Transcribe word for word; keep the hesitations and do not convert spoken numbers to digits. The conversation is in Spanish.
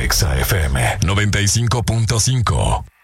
Exa F M noventa y cinco punto cinco.